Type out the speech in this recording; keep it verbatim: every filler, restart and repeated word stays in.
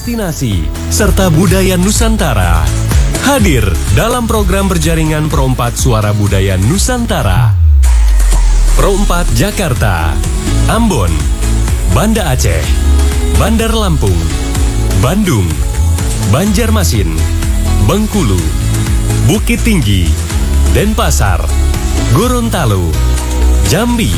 destinasi, serta budaya Nusantara. Hadir dalam program berjaringan Pro empat Suara Budaya Nusantara. Pro empat Jakarta, Ambon, Banda Aceh, Bandar Lampung, Bandung, Banjarmasin, Bengkulu, Bukit Tinggi, Denpasar, Gorontalo, Jambi,